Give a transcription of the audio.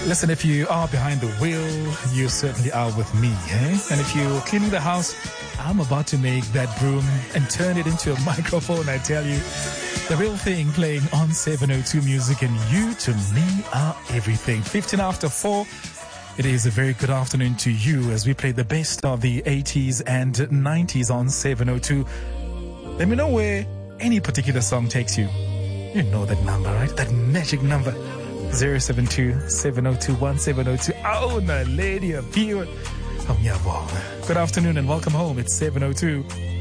Listen, if you are behind the wheel, you certainly are with me, eh? And if you're cleaning the house, I'm about to make that broom and turn it into a microphone, I tell you. The real thing playing on 702 Music, and you to me are everything. 15 after 4. It is a very good afternoon to you as we play the best of the 80s and 90s on 702. Let me know where any particular song takes you. You know that number, right? That magic number. 072-702-1702. Oh, no, lady, a viewer. Good afternoon and welcome home. It's 702.